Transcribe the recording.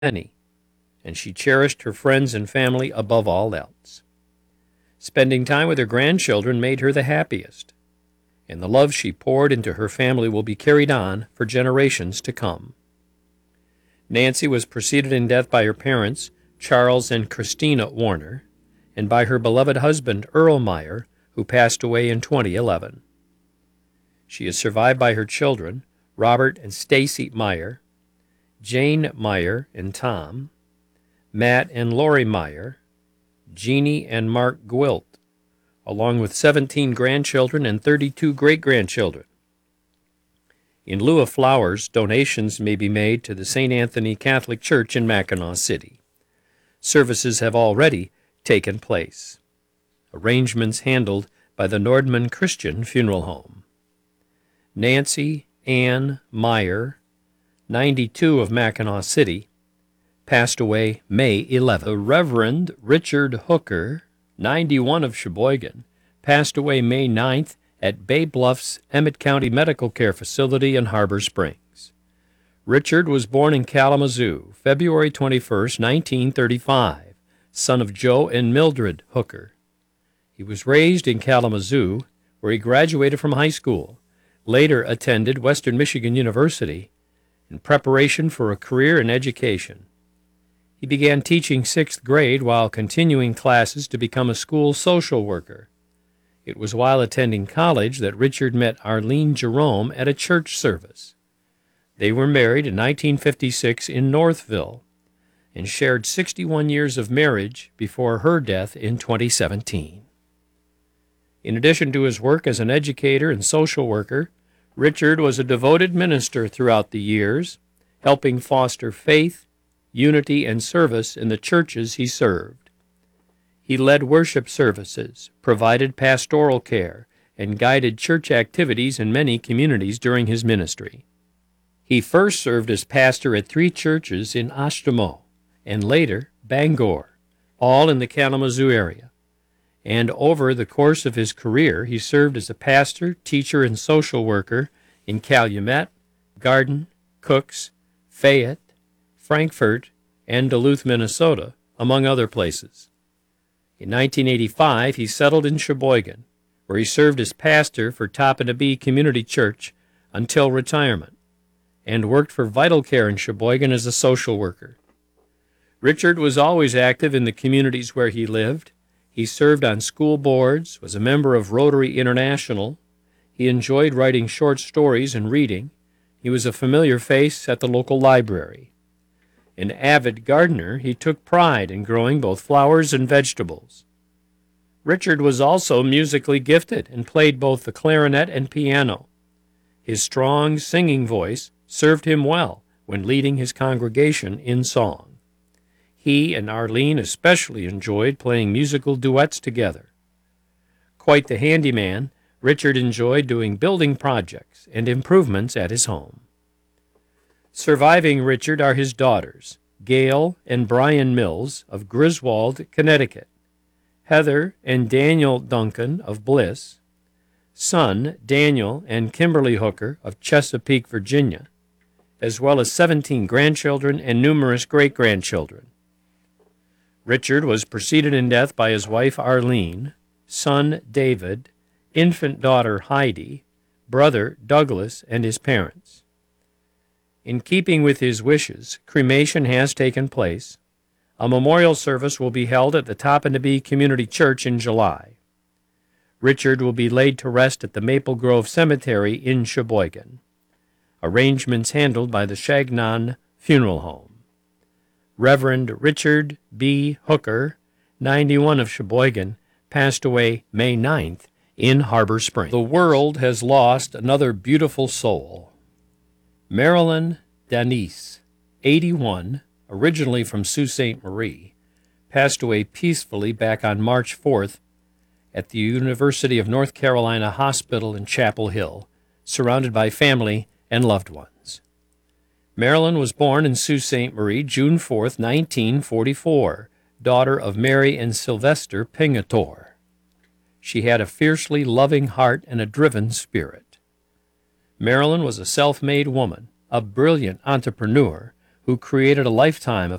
many, and she cherished her friends and family above all else. Spending time with her grandchildren made her the happiest, and the love she poured into her family will be carried on for generations to come. Nancy was preceded in death by her parents, Charles and Christina Warner, and by her beloved husband, Earl Meyer, who passed away in 2011. She is survived by her children, Robert and Stacy Meyer, Jane Meyer and Tom, Matt and Lori Meyer, Jeannie and Mark Gwilt, along with 17 grandchildren and 32 great-grandchildren. In lieu of flowers, donations may be made to the St. Anthony Catholic Church in Mackinac City. Services have already taken place. Arrangements handled by the Nordman Christian Funeral Home. Nancy Ann Meyer, 92 of Mackinac City, passed away May 11th. The Reverend Richard Hooker, 91 of Sheboygan, passed away May 9th at Bay Bluff's Emmett County Medical Care Facility in Harbor Springs. Richard was born in Kalamazoo, February 21, 1935, son of Joe and Mildred Hooker. He was raised in Kalamazoo, where he graduated from high school, later attended Western Michigan University in preparation for a career in education. He began teaching 6th grade while continuing classes to become a school social worker. It was while attending college that Richard met Arlene Jerome at a church service. They were married in 1956 in Northville and shared 61 years of marriage before her death in 2017. In addition to his work as an educator and social worker, Richard was a devoted minister throughout the years, helping foster faith, unity, and service in the churches he served. He led worship services, provided pastoral care, and guided church activities in many communities during his ministry. He first served as pastor at 3 churches in Ashtamo and later Bangor, all in the Kalamazoo area. And over the course of his career, he served as a pastor, teacher, and social worker in Calumet, Garden, Cooks, Fayette, Frankfort, and Duluth, Minnesota, among other places. In 1985, he settled in Sheboygan, where he served as pastor for Topanabee Community Church until retirement, and worked for Vital Care in Sheboygan as a social worker. Richard was always active in the communities where he lived. He served on school boards, was a member of Rotary International. He enjoyed writing short stories and reading. He was a familiar face at the local library. An avid gardener, he took pride in growing both flowers and vegetables. Richard was also musically gifted and played both the clarinet and piano. His strong singing voice served him well when leading his congregation in song. He and Arlene especially enjoyed playing musical duets together. Quite the handyman, Richard enjoyed doing building projects and improvements at his home. Surviving Richard are his daughters, Gail and Brian Mills of Griswold, Connecticut, Heather and Daniel Duncan of Bliss, son Daniel and Kimberly Hooker of Chesapeake, Virginia, as well as 17 grandchildren and numerous great-grandchildren. Richard was preceded in death by his wife Arlene, son David, infant daughter Heidi, brother Douglas, and his parents. In keeping with his wishes, cremation has taken place. A memorial service will be held at the Topanabee Community Church in July. Richard will be laid to rest at the Maple Grove Cemetery in Sheboygan. Arrangements handled by the Chagnon Funeral Home. Reverend Richard B. Hooker, 91 of Sheboygan, passed away May 9th in Harbor Springs. The world has lost another beautiful soul. Marilyn Danise, 81, originally from Sault Ste. Marie, passed away peacefully back on March 4th at the University of North Carolina Hospital in Chapel Hill, surrounded by family and loved ones. Marilyn was born in Sault Ste. Marie June 4, 1944, daughter of Mary and Sylvester Pingator. She had a fiercely loving heart and a driven spirit. Marilyn was a self-made woman, a brilliant entrepreneur who who created a lifetime of